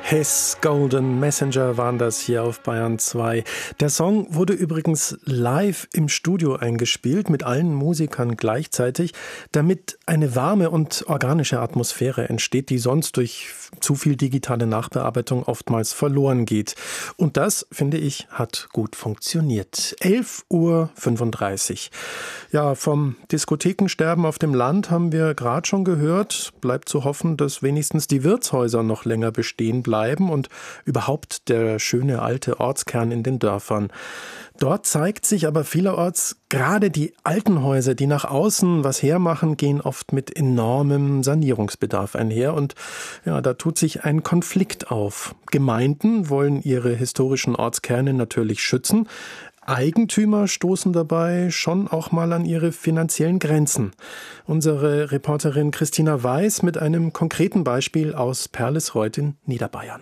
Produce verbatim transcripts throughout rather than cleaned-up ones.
His Golden Messenger waren das hier auf Bayern zwei. Der Song wurde übrigens live im Studio eingespielt, mit allen Musikern gleichzeitig, damit eine warme und organische Atmosphäre entsteht, die sonst durch zu viel digitale Nachbearbeitung oftmals verloren geht. Und das, finde ich, hat gut funktioniert. elf Uhr fünfunddreißig. Ja, vom Diskothekensterben auf dem Land haben wir gerade schon gehört. Bleibt zu hoffen, dass wenigstens die Wirtshäuser noch länger bestehen bleiben und überhaupt der schöne alte Ortskern in den Dörfern. Dort zeigt sich aber vielerorts, gerade die alten Häuser, die nach außen was hermachen, gehen oft mit enormem Sanierungsbedarf einher. Und ja, da tut sich ein Konflikt auf. Gemeinden wollen ihre historischen Ortskerne natürlich schützen. Eigentümer stoßen dabei schon auch mal an ihre finanziellen Grenzen. Unsere Reporterin Christina Weiß mit einem konkreten Beispiel aus Perlesreuth in Niederbayern.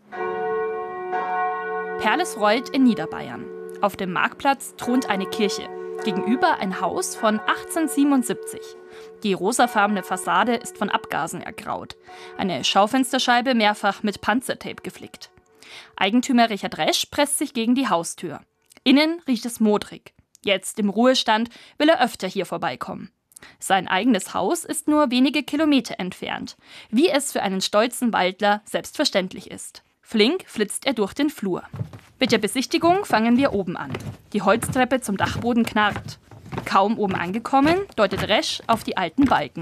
Perlesreuth in Niederbayern. Auf dem Marktplatz thront eine Kirche. Gegenüber ein Haus von achtzehnhundertsiebenundsiebzig. Die rosafarbene Fassade ist von Abgasen ergraut. Eine Schaufensterscheibe mehrfach mit Panzertape geflickt. Eigentümer Richard Resch presst sich gegen die Haustür. Innen riecht es modrig. Jetzt im Ruhestand will er öfter hier vorbeikommen. Sein eigenes Haus ist nur wenige Kilometer entfernt, wie es für einen stolzen Waldler selbstverständlich ist. Flink flitzt er durch den Flur. Mit der Besichtigung fangen wir oben an. Die Holztreppe zum Dachboden knarrt. Kaum oben angekommen, deutet Resch auf die alten Balken.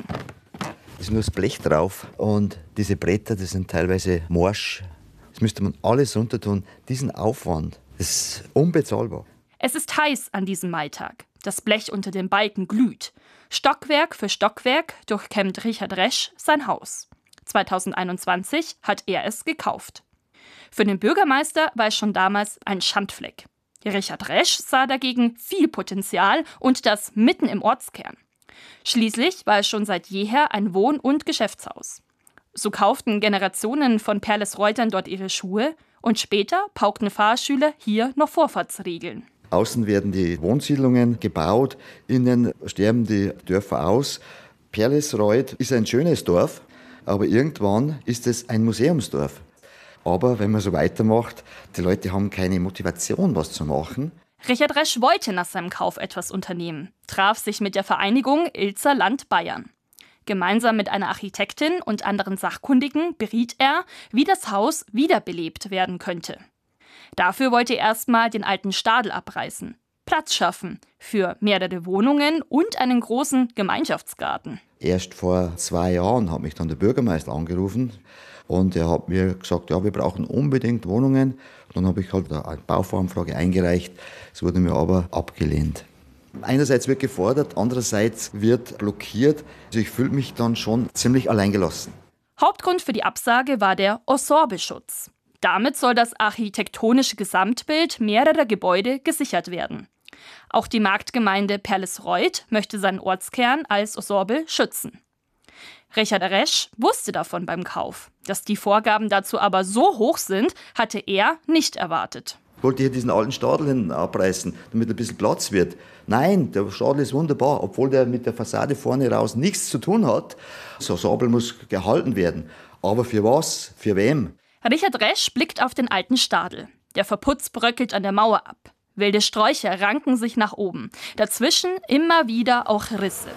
Da ist nur das Blech drauf und diese Bretter, das sind teilweise morsch. Das müsste man alles runter tun. Diesen Aufwand, das ist unbezahlbar. Es ist heiß an diesem Maitag. Das Blech unter den Balken glüht. Stockwerk für Stockwerk durchkämmt Richard Resch sein Haus. zweitausendeinundzwanzig hat er es gekauft. Für den Bürgermeister war es schon damals ein Schandfleck. Richard Resch sah dagegen viel Potenzial und das mitten im Ortskern. Schließlich war es schon seit jeher ein Wohn- und Geschäftshaus. So kauften Generationen von Perlesreutern dort ihre Schuhe und später paukten Fahrschüler hier noch Vorfahrtsregeln. Außen werden die Wohnsiedlungen gebaut, innen sterben die Dörfer aus. Perlesreuth ist ein schönes Dorf, aber irgendwann ist es ein Museumsdorf. Aber wenn man so weitermacht, die Leute haben keine Motivation, was zu machen. Richard Resch wollte nach seinem Kauf etwas unternehmen, traf sich mit der Vereinigung Ilzer Land Bayern. Gemeinsam mit einer Architektin und anderen Sachkundigen beriet er, wie das Haus wiederbelebt werden könnte. Dafür wollte er erstmal den alten Stadel abreißen, Platz schaffen für mehrere Wohnungen und einen großen Gemeinschaftsgarten. Erst vor zwei Jahren hat mich dann der Bürgermeister angerufen und er hat mir gesagt, ja, wir brauchen unbedingt Wohnungen. Dann habe ich halt eine Bauvoranfrage eingereicht, es wurde mir aber abgelehnt. Einerseits wird gefordert, andererseits wird blockiert. Also ich fühle mich dann schon ziemlich alleingelassen. Hauptgrund für die Absage war der Ensemble-Schutz. Damit soll das architektonische Gesamtbild mehrerer Gebäude gesichert werden. Auch die Marktgemeinde Perlesreuth möchte seinen Ortskern als Ensemble schützen. Richard Resch wusste davon beim Kauf. Dass die Vorgaben dazu aber so hoch sind, hatte er nicht erwartet. Ich wollte hier diesen alten Stadel hinten abreißen, damit ein bisschen Platz wird. Nein, der Stadel ist wunderbar, obwohl der mit der Fassade vorne raus nichts zu tun hat. Das Ensemble muss gehalten werden. Aber für was? Für wem? Richard Resch blickt auf den alten Stadel. Der Verputz bröckelt an der Mauer ab. Wilde Sträucher ranken sich nach oben. Dazwischen immer wieder auch Risse.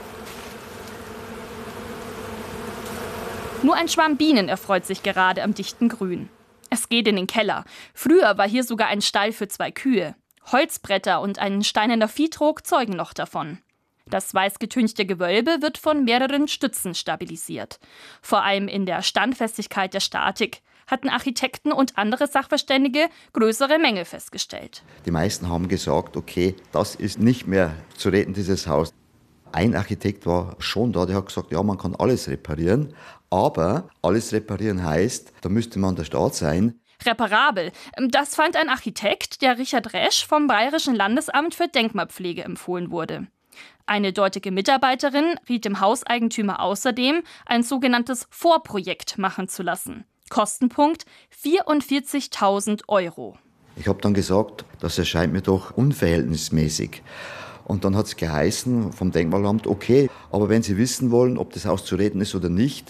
Nur ein Schwarm Bienen erfreut sich gerade am dichten Grün. Es geht in den Keller. Früher war hier sogar ein Stall für zwei Kühe. Holzbretter und ein steinerner Viehtrog zeugen noch davon. Das weißgetünchte Gewölbe wird von mehreren Stützen stabilisiert. Vor allem in der Standfestigkeit der Statik hatten Architekten und andere Sachverständige größere Mängel festgestellt. Die meisten haben gesagt, okay, das ist nicht mehr zu retten, dieses Haus. Ein Architekt war schon da, der hat gesagt, ja, man kann alles reparieren, aber alles reparieren heißt, da müsste man der Staat sein. Reparabel. Das fand ein Architekt, der Richard Resch vom Bayerischen Landesamt für Denkmalpflege empfohlen wurde. Eine dortige Mitarbeiterin riet dem Hauseigentümer außerdem, ein sogenanntes Vorprojekt machen zu lassen. Kostenpunkt vierundvierzigtausend Euro. Ich habe dann gesagt, das erscheint mir doch unverhältnismäßig. Und dann hat es geheißen vom Denkmalamt, okay, aber wenn Sie wissen wollen, ob das Haus zu retten ist oder nicht,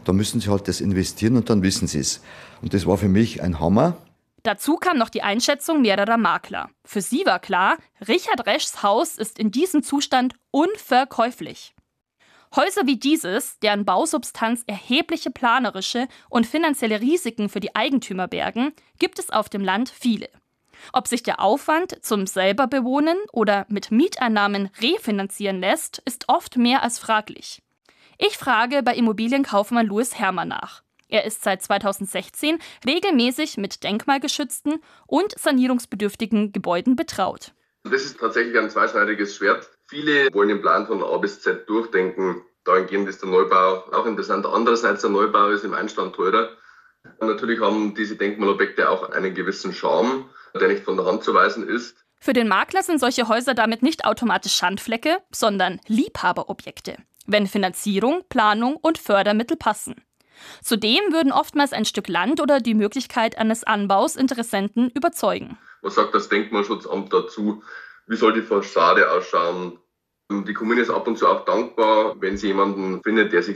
Da müssen sie halt das investieren und dann wissen sie es. Und das war für mich ein Hammer. Dazu kam noch die Einschätzung mehrerer Makler. Für sie war klar, Richard Reschs Haus ist in diesem Zustand unverkäuflich. Häuser wie dieses, deren Bausubstanz erhebliche planerische und finanzielle Risiken für die Eigentümer bergen, gibt es auf dem Land viele. Ob sich der Aufwand zum selber bewohnen oder mit Mieteinnahmen refinanzieren lässt, ist oft mehr als fraglich. Ich frage bei Immobilienkaufmann Louis Herrmann nach. Er ist seit zweitausendsechzehn regelmäßig mit denkmalgeschützten und sanierungsbedürftigen Gebäuden betraut. Das ist tatsächlich ein zweischneidiges Schwert. Viele wollen den Plan von A bis Z durchdenken. Dahingehend ist der Neubau auch interessant. Andererseits, der Neubau ist im Einstand teurer. Und natürlich haben diese Denkmalobjekte auch einen gewissen Charme, der nicht von der Hand zu weisen ist. Für den Makler sind solche Häuser damit nicht automatisch Schandflecke, sondern Liebhaberobjekte, wenn Finanzierung, Planung und Fördermittel passen. Zudem würden oftmals ein Stück Land oder die Möglichkeit eines Anbaus Interessenten überzeugen. Was sagt das Denkmalschutzamt dazu? Wie soll die Fassade ausschauen? Die Kommune ist ab und zu auch dankbar, wenn sie jemanden findet, der sich